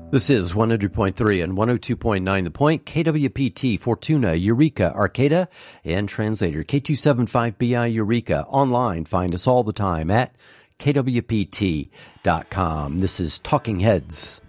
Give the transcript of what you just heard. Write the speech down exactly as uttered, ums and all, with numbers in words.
This is one hundred point three and one oh two point nine The Point, K W P T, Fortuna, Eureka, Arcata, and Translator, K two seventy-five B I Eureka. Online, find us all the time at K W P T dot com. This is Talking Heads.